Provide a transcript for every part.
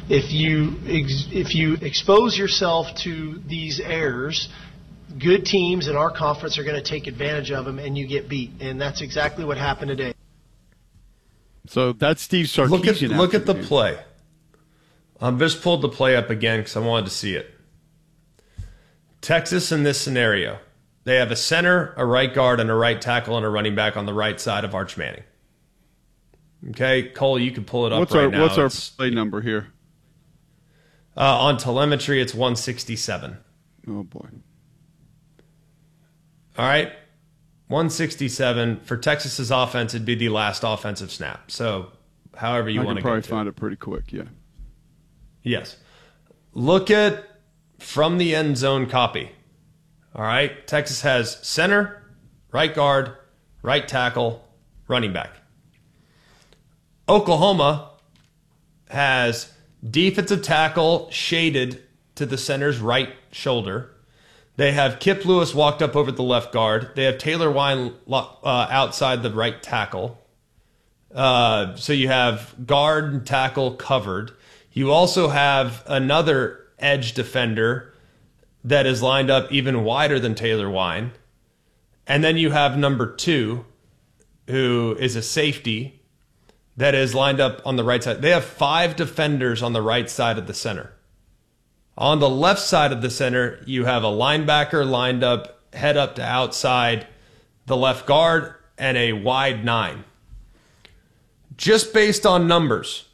if you expose yourself to these errors, good teams in our conference are going to take advantage of them, and you get beat. And that's exactly what happened today. So that's Steve Sarkisian. Look at the play. I just pulled the play up again because I wanted to see it. Texas in this scenario, they have a center, a right guard, and a right tackle and a running back on the right side of Arch Manning. Okay, Cole, you can pull it up now. What's our play number here? On telemetry, it's 167. Oh, boy. All right, 167. For Texas's offense, it'd be the last offensive snap. So however you want to go. I can probably find it pretty quick, yeah. Yes. Look at from the end zone copy. All right, Texas has center, right guard, right tackle, running back. Oklahoma has defensive tackle shaded to the center's right shoulder. They have Kip Lewis walked up over the left guard. They have Taylor Wine outside the right tackle. So you have guard and tackle covered. You also have another edge defender that is lined up even wider than Taylor Wine. And then you have number 2, who is a safety, that is lined up on the right side. They have 5 defenders on the right side of the center. On the left side of the center, you have a linebacker lined up, head up to outside the left guard, and a wide 9. Just based on numbers,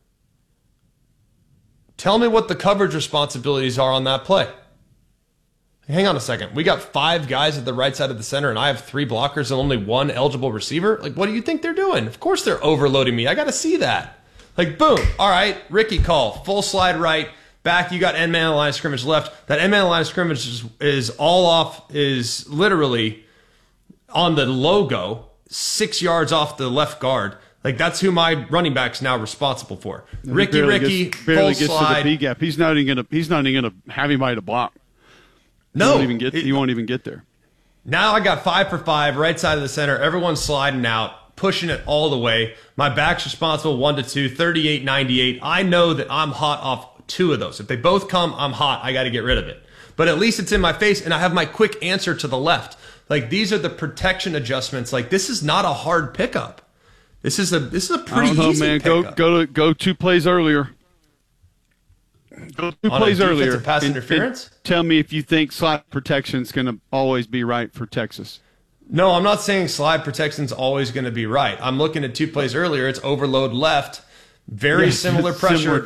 tell me what the coverage responsibilities are on that play. Hang on a second. We got 5 guys at the right side of the center, and I have 3 blockers and only 1 eligible receiver? Like, what do you think they're doing? Of course they're overloading me. I got to see that. Like, boom. All right, Ricky call. Full slide right. Back, you got end man line of scrimmage left. That end man line of scrimmage is all off, is literally on the logo, 6 yards off the left guard. Like, that's who my running back's now responsible for. Ricky, barely full gets slide. to the B gap. He's not even gonna have anybody to block. No, he won't even get there. Now I got 5 for 5, right side of the center. Everyone's sliding out, pushing it all the way. My back's responsible 1 to 2, 38-98. I know that I'm hot off 2 of those. If they both come, I'm hot. I got to get rid of it. But at least it's in my face, and I have my quick answer to the left. Like, these are the protection adjustments. Like, this is not a hard pickup. This is a pretty easy pickup. Go 2 plays earlier. Go 2 plays earlier. Pass interference? And tell me if you think slot protection is going to always be right for Texas. No, I'm not saying slide protection is always going to be right. I'm looking at 2 plays earlier. It's overload left. Very similar pressure.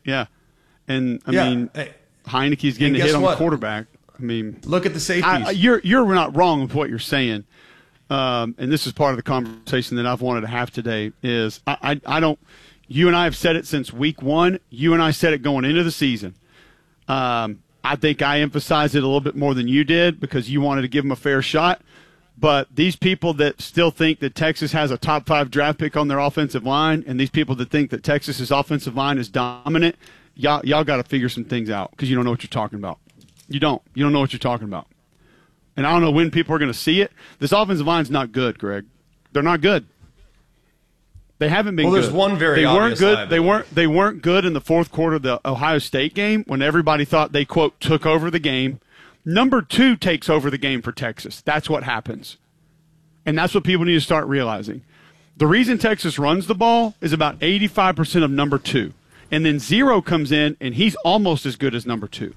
And I mean, Heineke's getting a hit on the quarterback. I mean, look at the safeties. You're not wrong with what you're saying. And this is part of the conversation that I've wanted to have today is I don't – you and I have said it since week 1. You and I said it going into the season. I think I emphasized it a little bit more than you did because you wanted to give them a fair shot. But these people that still think that Texas has a top 5 draft pick on their offensive line and these people that think that Texas's offensive line is dominant, y'all got to figure some things out because you don't know what you're talking about. You don't know what you're talking about. And I don't know when people are going to see it. This offensive line's not good, Greg. They're not good. They haven't been good. Well, there's one very obvious liability. They weren't good in the fourth quarter of the Ohio State game when everybody thought they, quote, took over the game. Number 2 takes over the game for Texas. That's what happens. And that's what people need to start realizing. The reason Texas runs the ball is about 85% of number 2. And then 0 comes in, and he's almost as good as number 2.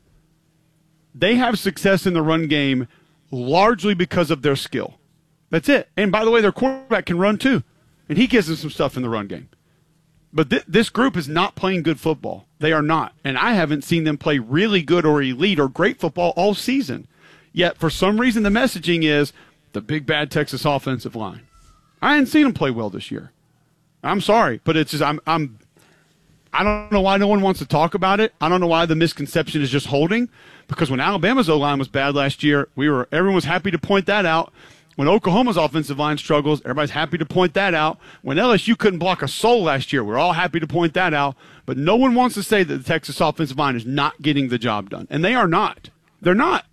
They have success in the run game largely because of their skill. That's it. And by the way, their quarterback can run too. And he gives them some stuff in the run game. But this group is not playing good football. They are not. And I haven't seen them play really good or elite or great football all season. Yet, for some reason, the messaging is the big, bad Texas offensive line. I hadn't seen them play well this year. I'm sorry, but it's just I don't know why no one wants to talk about it. I don't know why the misconception is just holding. Because when Alabama's O-line was bad last year, everyone was happy to point that out. When Oklahoma's offensive line struggles, everybody's happy to point that out. When LSU couldn't block a soul last year, we're all happy to point that out. But no one wants to say that the Texas offensive line is not getting the job done. And they are not. They're not.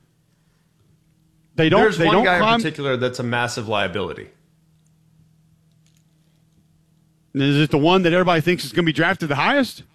There's one guy in particular that's a massive liability. Is it the one that everybody thinks is going to be drafted the highest?